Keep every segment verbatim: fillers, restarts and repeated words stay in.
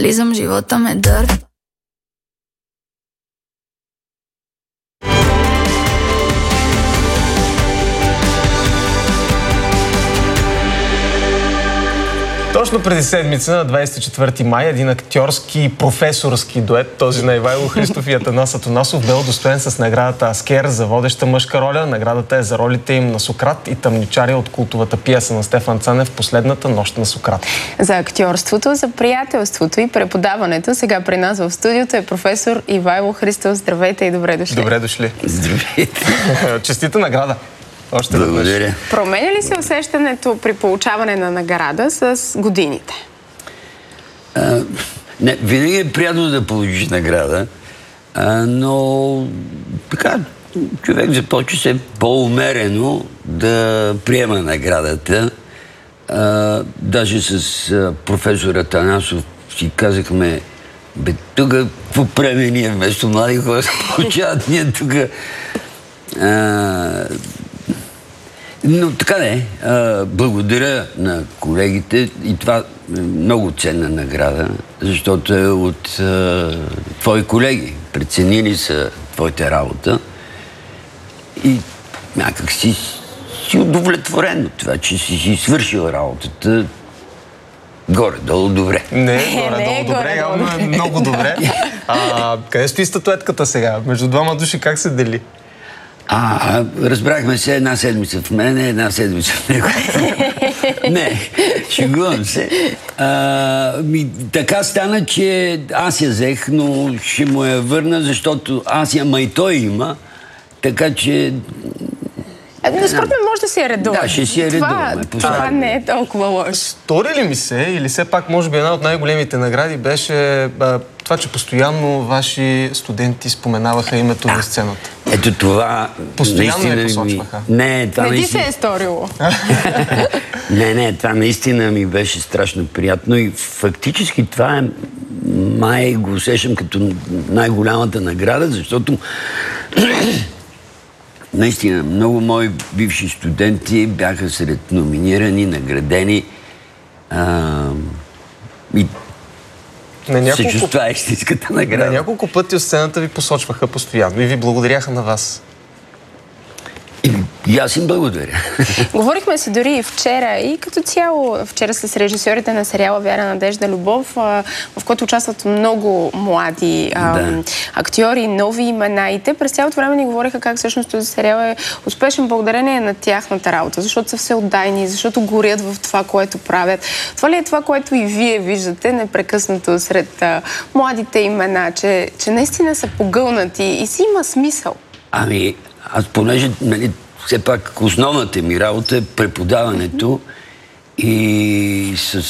Алкохолизъм, живота ме дърпа. Точно преди седмица, на двадесет и четвърти май, един актьорски професорски дует, този на Ивайло Христов и Атанас Атанасов, бе удостоен с наградата Аскер за водеща мъжка роля. Наградата е за ролите им на Сократ и Тъмничаря от култовата пиеса на Стефан Цанев "Последната нощ на Сократ". За актьорството, за приятелството и преподаването сега при нас в студиото е професор Ивайло Христов. Здравейте и добре дошли. Добре дошли. Здравейте. Честита награда. Още благодаря. Променя ли се усещането при получаване на награда с годините? А, не, винаги е приятно да получиш награда, а, но така човек започва се по-умерено да приема наградата. А, даже с а, професор Атанасов си казахме: бе, тук какво правим ние вместо млади хора получават ние тук. А, Но така не. Благодаря на колегите и това е много ценна награда, защото е от а, твои колеги. Преценили са твоята работа и някак си, си удовлетворен от това, че си си свършил работата горе-долу добре. Не, горе-долу добре, явно е много добре. А, къде стои статуетката сега? Между двама души как се дели? А, разбрахме се една седмица в мене, една седмица в него. Не, шегувам се. А, ми, така стана, че аз я взех, но ще му я върна, защото аз я май той има, така че... Но според мен може да си я редуваме. Да, ще си я редуваме. Това, това не е толкова лошо. Стори ли ми се, или все пак може би една от най-големите награди беше а, това, че постоянно ваши студенти споменаваха името на сцената? Ето това... Постоянно я посочваха. Ми... Не, това не наистина... ти се е сторило. не, не, това наистина ми беше страшно приятно и фактически това е... Май го усещам като най-голямата награда, защото... Наистина, много мои бивши студенти бяха сред номинирани, наградени а, и се чувства истинската награда. На няколко пъти от сцената ви посочваха постоянно и ви благодаряха на вас. И, и аз им благодаря. Говорихме си дори и вчера и като цяло вчера с режисьорите на сериала "Вяра, надежда, любов", в който участват много млади а, да. актьори, нови имена. И те през цялото време ни говориха как всъщност този сериал е успешен благодарение на тяхната работа, защото са всеотдайни, защото горят в това, което правят. Това ли е това, което и вие виждате непрекъснато сред а, младите имена, че, че наистина са погълнати и си има смисъл? Ами, аз понеже, нали, все пак основната ми работа е преподаването и с,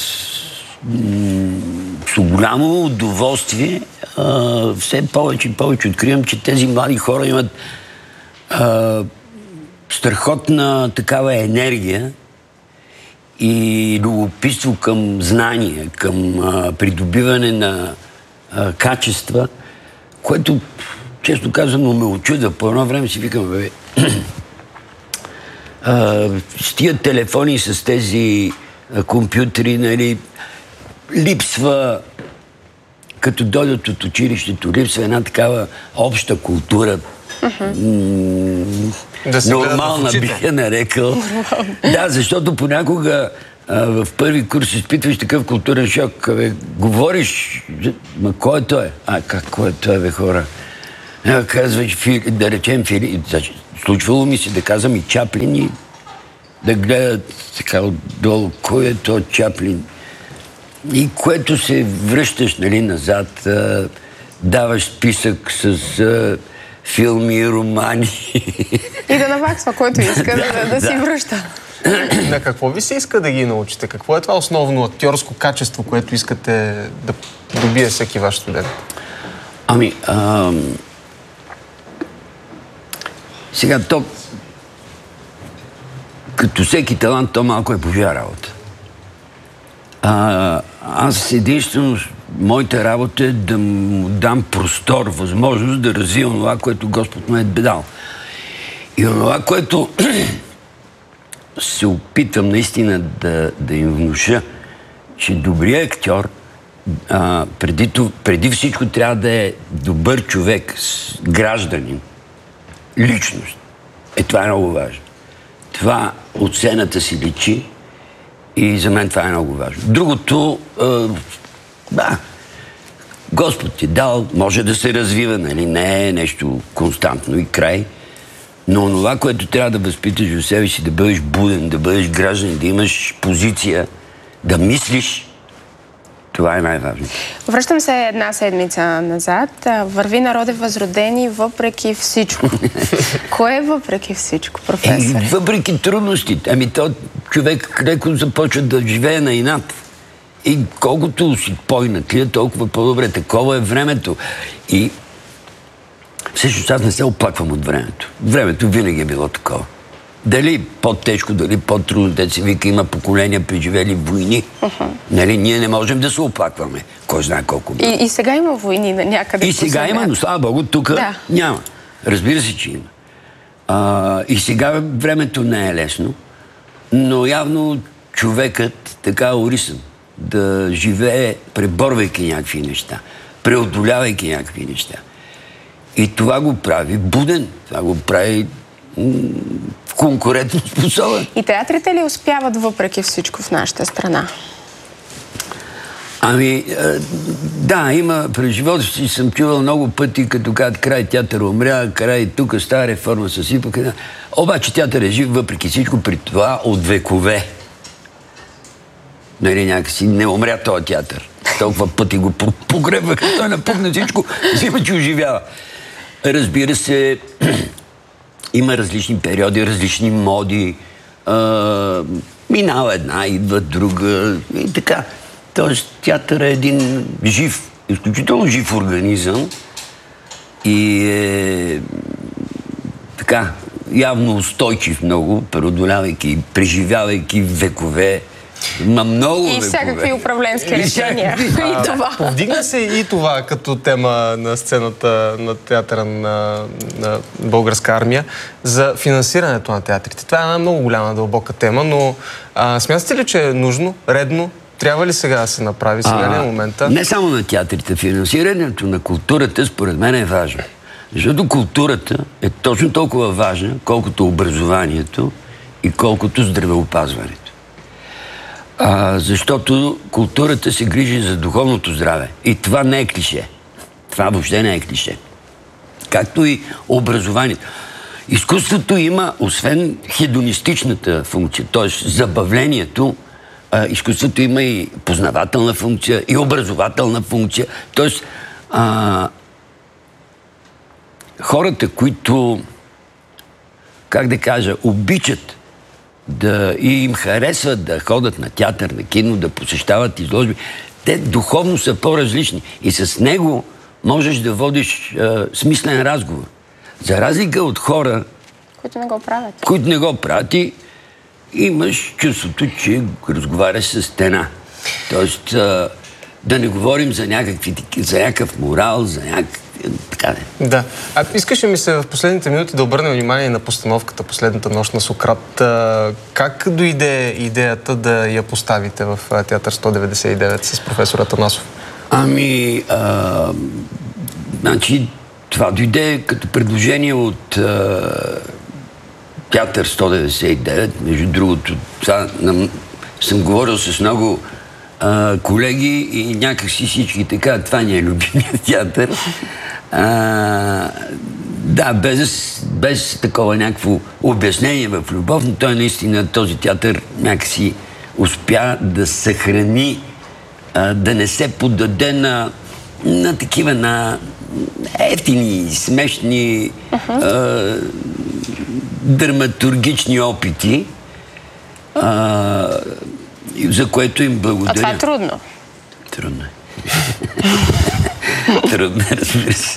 с голямо удоволствие а, все повече и повече откривам, че тези млади хора имат а, страхотна такава енергия и любопитство към знания, към а, придобиване на а, качества, което, често казано, ме очуда. По едно време си викам: бе, а, с тия телефони, с тези а, компютри, нали, липсва, като дойдат от училището, липсва една такава обща култура. Uh-huh. Да нормална бих я нарекал. Да, защото понякога а, в първи курс изпитваш такъв културен шок. Бе, говориш, ма кой е той? А, как кой е той, бе, хора? А, казваш, фили, да речем, фили, случвало ми се да казвам и Чаплин, и да гледат така отдолу, кой е той Чаплин. И което се връщаш, нали, назад, а, даваш списък с а, филми, романи. И да наваксва, който иска да, да, да, да си връща. На какво ви се иска да ги научите? Какво е това основно актьорско качество, което искате да добие всеки ваш студент? Ами, а, сега то, като всеки талант, то малко е божия работа. А, аз единствено, моята работа е да му дам простор, възможност да развивам това, което Господ ме е дал. И това, което се опитвам наистина да, да им внуша, че добрият актьор а, преди, преди всичко трябва да е добър човек, гражданин, личност. Е, това е много важно. Това от сцената си личи и за мен това е много важно. Другото, а, да, Господ ти дал, може да се развива, нали? Не е нещо константно и край, но това, което трябва да възпиташ в себе си, да бъдеш буден, да бъдеш гражданин, да имаш позиция, да мислиш, това е най-важно. Връщам се една седмица назад. Върви народе възродени въпреки всичко. Кое е въпреки всичко, професор? Е, въпреки трудностите. Ами то човек леко започва да живее на инат. И колкото си по-инатлия, толкова по-добре. Такова е времето. И всъщност аз не се оплаквам от времето. Времето винаги е било такова. Дали по-тежко, дали по-трудно, де се вика, има поколения преживели войни. Uh-huh. Нали, ние не можем да се оплакваме. Кой знае колко. И, и сега има войни на някъде. И сега има, но слава Богу, тук да. Няма. Разбира се, че има. А, и сега времето не е лесно, но явно човекът така е орисан да живее, преборвайки някакви неща, преодолявайки някакви неща. И това го прави буден, това го прави конкурентно способен. И театрите ли успяват въпреки всичко в нашата страна? Ами, да, има, през живота си съм чувал много пъти, като казват, край театър умря, край тук стара реформа със сипака. Обаче театър е жив въпреки всичко, при това от векове. Нали, някакси не умря този театър. Толкова пъти го погребваха, той напукна всичко, взима, че оживява. Разбира се, има различни периоди, различни моди. А, минава една, идва друга и така. Тоест, театър е един жив, изключително жив организъм и е така, явно устойчив много, преодолявайки, преживявайки векове. Ма много и всякакви управленски решения. И това. Повдигна се и това като тема на сцената на театъра на, на Българска армия за финансирането на театрите. Това е една много голяма, дълбока тема, но а, смятате ли, че е нужно, редно? Трябва ли сега да се направи? Сега ли е момента? Не само на театрите. Финансирането на културата според мен е важно. Защото културата е точно толкова важна, колкото образованието и колкото здравеопазването. А, защото културата се грижи за духовното здраве. И това не е клише. Това въобще не е клише. Както и образованието. Изкуството има, освен хедонистичната функция, т.е. забавлението, а, изкуството има и познавателна функция, и образователна функция. Т.е. хората, които, как да кажа, обичат да, и им харесват да ходят на театър, на кино, да посещават изложби, те духовно са по-различни. И с него можеш да водиш а, смислен разговор. За разлика от хора, които не го правят. Които не го правят и имаш чувството, че разговаряш с стена. Тоест, а, да не говорим за, някакви, за някакъв морал, за някакъв... Така не. Да. А искаше ми се в последните минути да обърнем внимание на постановката "Последната нощ на Сократ". Как дойде идеята да я поставите в Театър сто деветдесет и девет с професор Атанасов? Ами, а, значи, това дойде като предложение от а, Театър сто деветдесет и девет. Между другото, това, на, съм говорил с много а, колеги и някакси всички така, това ни е любимият театър. А, да, без, без такова някакво обяснение в любов, но той наистина, този театър някакси успя да съхрани, а, да не се поддаде на, на такива, на ефтини, смешни, uh-huh. а, драматургични опити, а, за което им благодаря. А това е трудно. Трудно е. Трудно е, разбира се.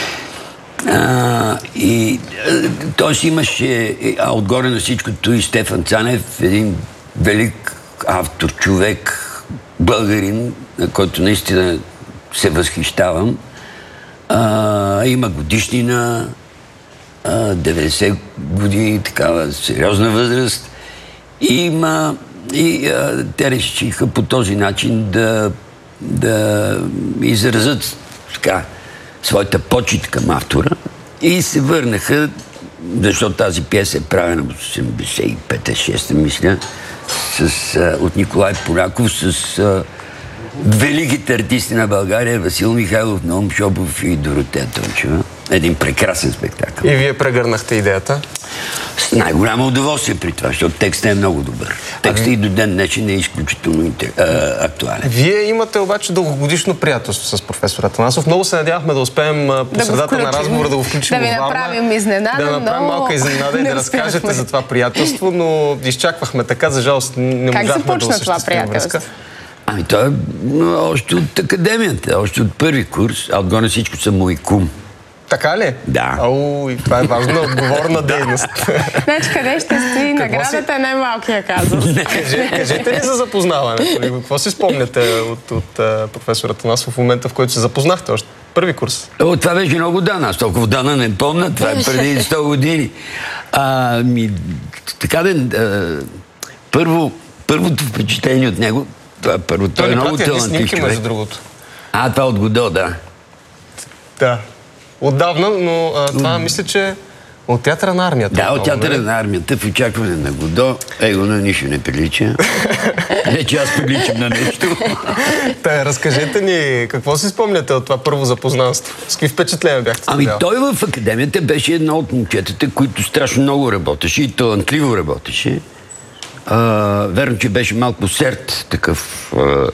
А, и, т.е. имаше, а отгоре на всичкото и Стефан Цанев, един велик автор, човек, българин, на който наистина се възхищавам. А, има годишнина, а, деветдесет години, такава сериозна възраст. И има, и а, те решиха по този начин да да изразят така своята почит към автора и се върнаха, защото тази пиеса е правена в осемдесет и пета шеста, мисля, с, а, от Николай Поляков с а, великите артисти на България Васил Михайлов, Наум Шопов и Доротея Тончева. Един прекрасен спектакъл. И вие прегърнахте идеята? С най-голямо удоволствие при това, защото текстът е много добър. Текстът и до ден днешен е изключително интер... а, актуален. Вие имате обаче дългогодишно приятелство с професор Атанасов. Много се надявахме да успеем по да средата на разговора да го включим. Да ви направим изненада, Да направим но... малка изненада и да разкажете за това приятелство, но изчаквахме така, за жалост не можахме да осъществим. Как започна това приятелство? Ами той е още от академията, още от първи курс, а отгоре всичко са мои кум. Така ли? Да. Ау, и това е важна, отговорна дейност. Значи къде ще стои наградата, е най-малкия казус. Кажете ли за запознаването? Какво си спомняте от, от професор Атанасов в момента, в който се запознахте още? Първи курс. О, това беше много дана. Аз толкова дана не помня. Това е преди сто години. А, ми, така да... Първо, първото впечатление от него, това е първо. Той, той е много талантлив човек. Между другото. А, това от Годо, да. Да. Отдавна, но а, това мисля, че от театъра на армията. Да, от театъра на армията, в очакване на Годо. Его на нищо не прилича. Не, че аз приличам на нещо. Та, разкажете ни, какво си спомняте от това първо запознанство? С какви впечатления бяхте Ами тогава? той в академията беше едно от момчетата, които страшно много работеше и талантливо работеше. А, верно, че беше малко серд, такъв. А,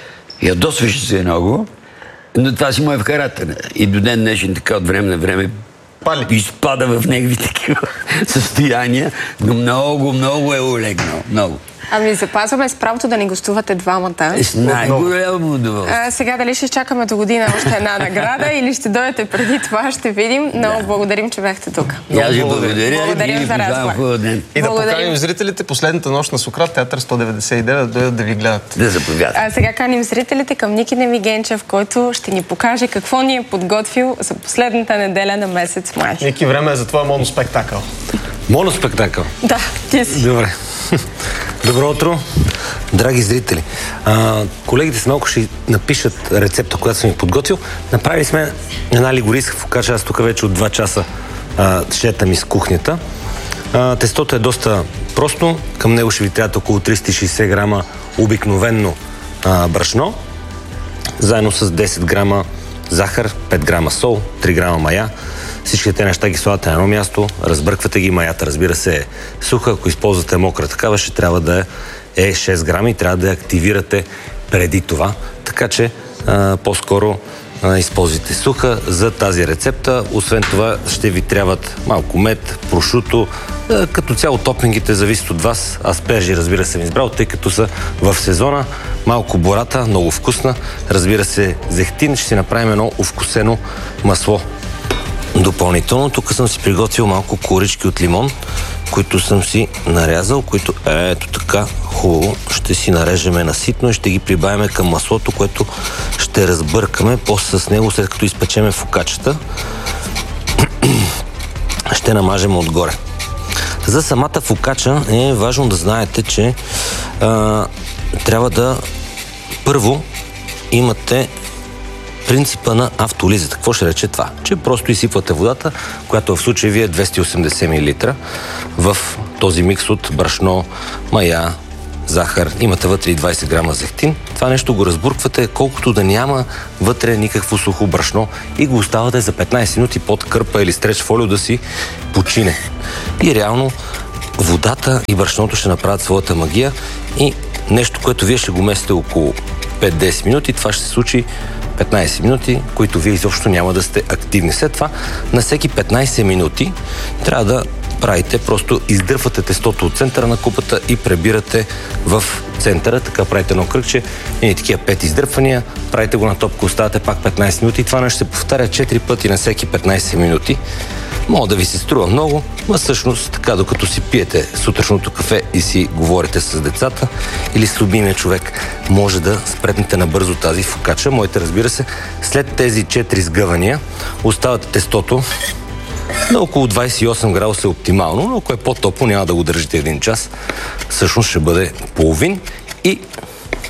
ядосваше се много, но това си му е в характера. И до ден днешен така от време на време Пали. изпада в негови такива състояния, но много, много е улегнал. Много. Ами запазваме с правото да ни гостувате двамата. С най-голямо удоволствие. А, сега дали ще чакаме до година още една награда или ще дойдете преди това, ще видим. Но да. Благодарим, че бяхте тук. И аз ви благодаря. Благодарим за разговор. И да поканим зрителите последната нощ на Сократ, театър сто деветдесет и девет, да дойдат да ви гледат. Да заповядат. А сега каним зрителите към Ники Невигенчев, който ще ни покаже какво ни е подготвил за последната неделя на месец май. Ники, време е за твоя моноспектакъл. Моноспектакъл? Да, ти си. Добре. Добро утро, драги зрители. А, колегите с малко ще напишат рецепта, която съм ви подготвил. Направили сме една лигорийска фокача. Аз тук вече от два часа а, шетам из кухнята. А, тестото е доста просто. Към него ще ви трябва около триста и шейсет грама обикновено а, брашно, заедно с десет грама захар, пет грама сол, три грама мая. Всички те неща ги слагате на едно място, разбърквате ги, маята, разбира се, е суха. Ако използвате мокра такава, ще трябва да е шест грама и трябва да я активирате преди това. Така че а, по-скоро а, използвайте суха за тази рецепта. Освен това ще ви трябват малко мед, прошуто. А, като цяло топингите зависят от вас. Аспержи, разбира се, съм избрал, тъй като са в сезона. Малко бората, много вкусна. Разбира се, зехтин. Ще си направим едно овкусено масло. Допълнително, тук съм си приготвил малко корички от лимон, които съм си нарязал, които ето така хубаво ще си нарежеме наситно и ще ги прибавяме към маслото, което ще разбъркаме после с него, след като изпечеме фокачата. Ще намажем отгоре. За самата фокача е важно да знаете, че а, трябва да първо имате принципа на автолизата. Какво ще рече това? Че просто изсипвате водата, която в случая ви е двеста и осемдесет милилитра в този микс от брашно, мая, захар. Имате вътре и двайсет грама зехтин. Това нещо го разбурквате, колкото да няма вътре никакво сухо брашно и го оставате за петнайсет минути под кърпа или стреч фолио да си почине. И реално водата и брашното ще направят своята магия и нещо, което вие ще го месите около пет-десет минути. Това ще се случи петнайсет минути, които вие изобщо няма да сте активни. След това на всеки петнайсет минути трябва да правите, просто издърпвате тестото от центъра на купата и пребирате в центъра. Така правите едно кръгче, и такива пет издърпвания, правите го на топка, оставате пак петнайсет минути и това нещо се повтаря четири пъти на всеки петнайсет минути. Мога да ви се струва много, но всъщност така, докато си пиете сутрешното кафе и си говорите с децата или с любимия човек, може да спретнете набързо тази фокача. Моите, разбира се, след тези четири сгъвания оставате тестото на около двайсет и осем градуса е оптимално, но ако е по-топло, няма да го държите един час. Всъщност ще бъде половин и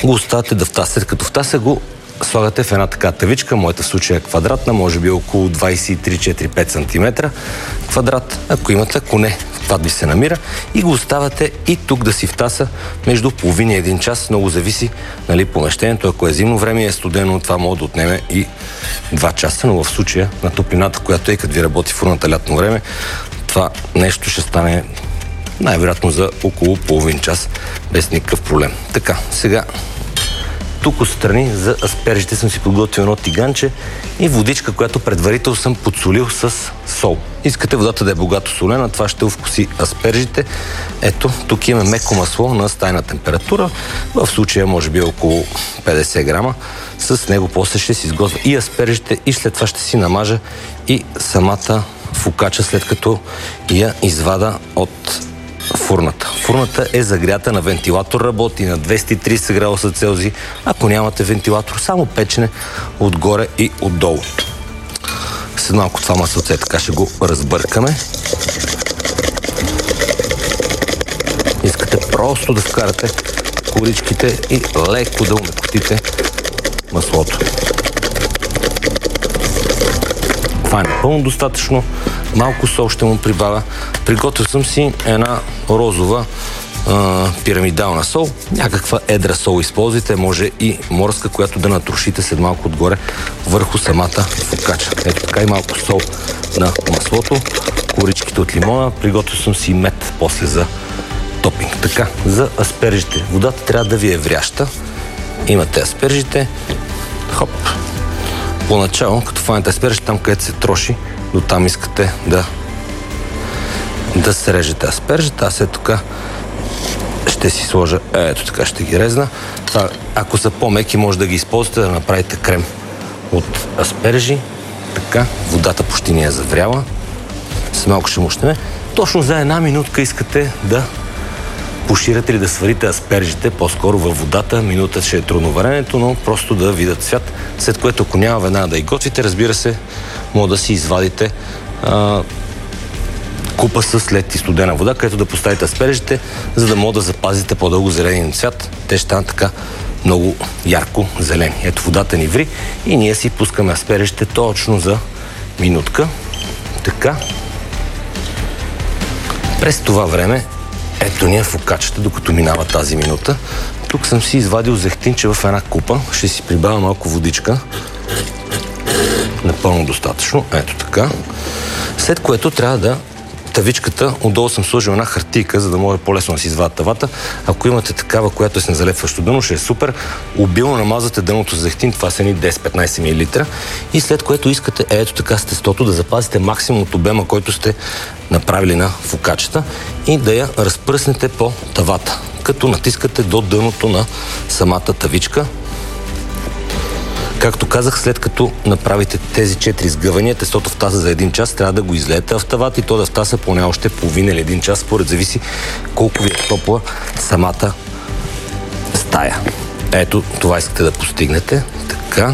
го оставяте да втаса. След като втаса го слагате в една така тавичка, моята в случая е квадратна, може би около двайсет и три четири пет сантиметра квадрат, ако имате, ако не, това ви се намира, и го оставяте и тук да си втаса между половина и един час. Много зависи, нали, помещението. Ако е зимно време и е студено, това може да отнеме и два часа, но в случая на топлината, която е, като ви работи фурната лятно време, това нещо ще стане най-вероятно за около половин час, без никакъв проблем. Така, сега тук отстрани за аспержите съм си подготвил едно тиганче и водичка, която предварително съм подсолил с сол. Искате водата да е богато солена, това ще овкуси аспержите. Ето, тук имаме меко масло на стайна температура, в случая може би около петдесет грама. С него после ще си изготвя и аспержите и след това ще си намажа и самата фокача, след като я извада от фурната. Фурната е загрята на вентилатор, работи на двеста и трийсет градуса Целзий. Ако нямате вентилатор, само печене отгоре и отдолу. След малко това маслоце така ще го разбъркаме. Искате просто да вкарате коричките и леко да умекотите маслото. Това е напълно достатъчно. Малко сол ще му прибавя. Приготвил съм си една розова а, пирамидална сол. Някаква едра сол използвайте. Може и морска, която да натрошите след малко отгоре върху самата фокача. Ето така и малко сол на маслото. Коричките от лимона. Приготвил съм си мед после за топинг. Така, за аспержите. Водата трябва да ви е вряща. Имате аспержите. Хоп. Поначало, като фанете аспержите, там където се троши, до там искате да да се режете аспержите. Аз е тук ще си сложа, ето така ще ги резна. Това, ако са по-меки, може да ги използвате да направите крем от аспержи. Така, водата почти ни е завряла. С малко ще мушнеме. Точно за една минутка искате да поширате или да сварите аспержите по-скоро във водата. Минута ще е трудно варенето, но просто да видят цвят. След което, ако няма веднага да ги готвите, разбира се, може да си извадите а, купа с лед и студена вода, където да поставите аспержите, за да може да запазите по-дълго зеления цвят. Те ще станат така много ярко зелени. Ето, водата ни ври и ние си пускаме аспержите точно за минутка. Така. През това време ето ни е фокачата, докато минава тази минута. Тук съм си извадил зехтинче в една купа. Ще си прибавя малко водичка. Напълно достатъчно. Ето така. След което трябва да тавичката, отдолу съм сложил една хартийка, за да може по-лесно да си извадят тавата. Ако имате такава, която е с незалепващо дъно, ще е супер. Обилно намазвате дъното с зехтин, това са ни десет-петнайсет милилитра. И след което искате, ето така с тестото, да запазите максимум от обема, който сте направили на фокачата и да я разпръснете по тавата, като натискате до дъното на самата тавичка. Както казах, след като направите тези четири сгъвания, тестото втаса за един час, трябва да го излеете в тавата и то да втаса поне още половина или един час, според зависи колко ви е топла самата стая. Ето, това искате да постигнете. Така.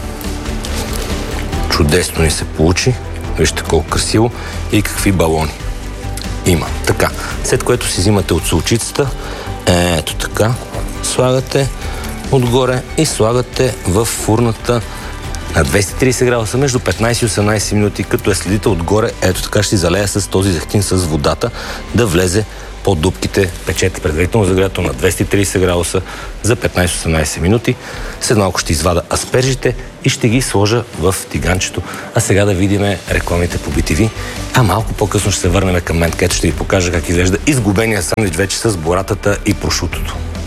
Чудесно ни се получи. Вижте колко красиво и какви балони има. Така. След което си взимате от солчицата. Ето така. Слагате отгоре и слагате в фурната на двеста и трийсет градуса между петнайсет и осемнайсет минути, като я следите отгоре. Ето така ще залея с този зехтин с водата да влезе по дупките. Печете предварително загрято на двеста и трийсет градуса за петнайсет до осемнайсет минути. След малко ще извада аспержите и ще ги сложа в тиганчето. А сега да видим рекламите по би ти ви. А малко по-късно ще се върнем към мен, където ще ви покажа как изглежда изгубения сандвич вече с боратата и прошутото.